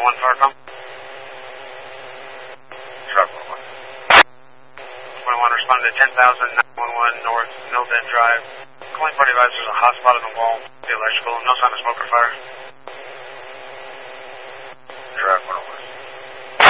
911 fire call. Sharp 21 responded to 10,000, 911 North Mill Bend Drive. Calling party advisors a hot spot in the wall, the electrical, no sign of smoke or fire.